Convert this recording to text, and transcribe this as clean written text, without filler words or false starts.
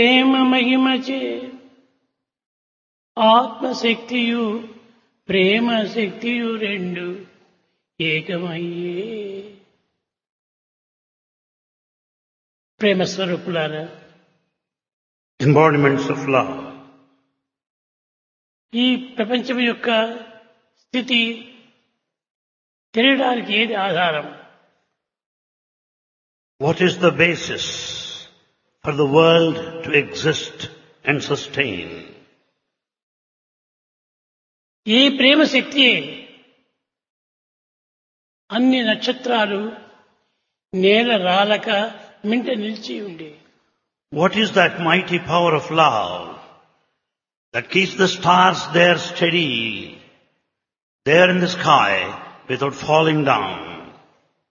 ప్రేమ మహిమచే ఆత్మశక్తియు ప్రేమ శక్తియు రెండు ఏకమయ్యే. ప్రేమ స్వరూపులారా, embodiments of love. ఈ ప్రపంచం యొక్క స్థితి తెలియడానికి ఏది ఆధారం? What is the basis for the world to exist and sustain? ఈ ప్రేమ శక్తి అన్ని నక్షత్రాలు నేల రాలక మింట నిలిచి ఉండే. What is that mighty power of love that keeps the stars there steady, there in the sky without falling down?